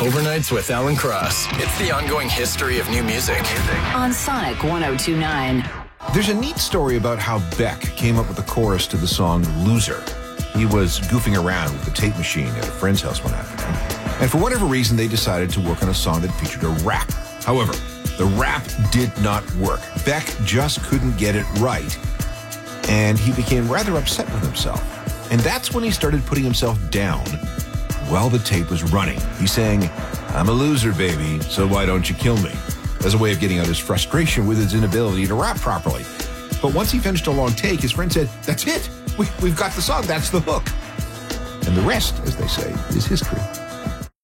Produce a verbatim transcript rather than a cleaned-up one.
Overnights with Alan Cross. It's the ongoing history of new music. On Sonic one oh two point nine. There's a neat story about how Beck came up with the chorus to the song Loser. He was goofing around with the tape machine at a friend's house one afternoon. And for whatever reason, they decided to work on a song that featured a rap. However, the rap did not work. Beck just couldn't get it right. And he became rather upset with himself. And that's when he started putting himself down while the tape was running. He sang, "I'm a loser, baby, so why don't you kill me?" as a way of getting out his frustration with his inability to rap properly. But once he finished a long take, his friend said, "That's it. We, we've got the song. That's the hook." And the rest, as they say, is history.